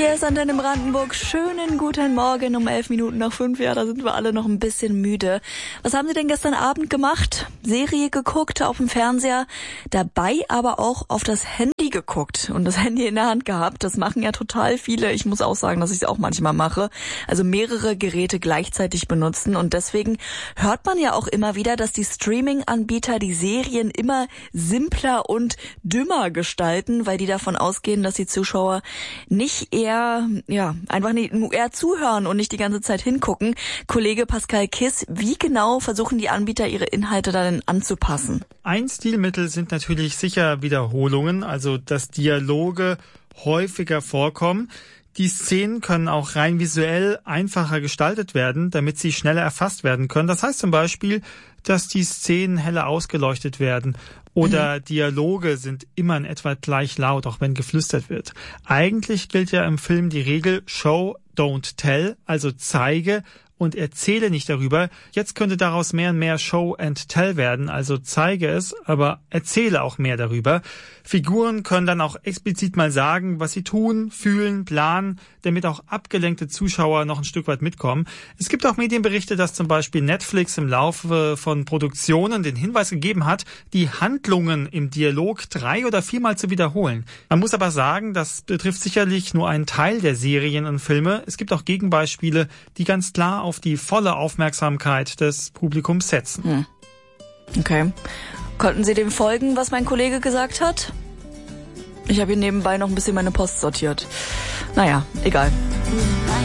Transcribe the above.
Hier ist Antenne Brandenburg. Schönen guten Morgen um 5:11. Ja, da sind wir alle noch ein bisschen müde. Was haben Sie denn gestern Abend gemacht? Serie geguckt auf dem Fernseher, dabei aber auch auf das Handy geguckt und das Handy in der Hand gehabt. Das machen ja total viele. Ich muss auch sagen, dass ich es auch manchmal mache. Also mehrere Geräte gleichzeitig benutzen und deswegen hört man ja auch immer wieder, dass die Streaming-Anbieter die Serien immer simpler und dümmer gestalten, weil die davon ausgehen, dass die Zuschauer nicht eher zuhören und nicht die ganze Zeit hingucken. Kollege Pascal Kiss, wie genau versuchen die Anbieter ihre Inhalte dann anzupassen? Ein Stilmittel sind natürlich sicher Wiederholungen, also dass Dialoge häufiger vorkommen. Die Szenen können auch rein visuell einfacher gestaltet werden, damit sie schneller erfasst werden können. Das heißt zum Beispiel, dass die Szenen heller ausgeleuchtet werden oder Dialoge sind immer in etwa gleich laut, auch wenn geflüstert wird. Eigentlich gilt ja im Film die Regel Show, don't tell, also zeige und erzähle nicht darüber. Jetzt könnte daraus mehr und mehr Show and Tell werden, also zeige es, aber erzähle auch mehr darüber. Figuren können dann auch explizit mal sagen, was sie tun, fühlen, planen, damit auch abgelenkte Zuschauer noch ein Stück weit mitkommen. Es gibt auch Medienberichte, dass zum Beispiel Netflix im Laufe von Produktionen den Hinweis gegeben hat, die Handlungen im Dialog 3- oder 4-mal zu wiederholen. Man muss aber sagen, das betrifft sicherlich nur einen Teil der Serien und Filme. Es gibt auch Gegenbeispiele, die ganz klar auf die volle Aufmerksamkeit des Publikums setzen. Okay. Konnten Sie dem folgen, was mein Kollege gesagt hat? Ich habe hier nebenbei noch ein bisschen meine Post sortiert. Naja, egal.